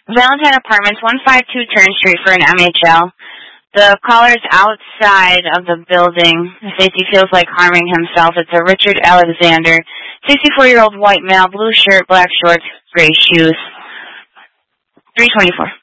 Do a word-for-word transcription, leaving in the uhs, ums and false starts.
Valentine Apartments, one five two Turn Street for an M H L. The caller's outside of the building. The safety feels like harming himself. It's a Richard Alexander, sixty-four-year-old white male, blue shirt, black shorts, gray shoes. three twenty-four.